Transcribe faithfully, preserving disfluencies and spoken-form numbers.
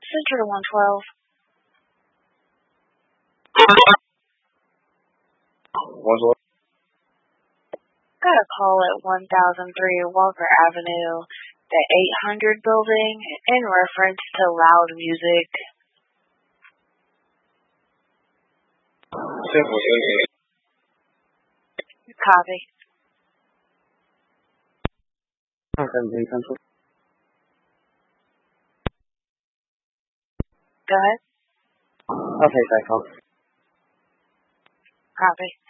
Center to one twelve. one twelve. Got a call at one thousand three Walker Avenue, the eight hundred building, in reference to loud music. Simple, simple. Copy. seventeen Central. Go ahead. Okay, thanks. Copy.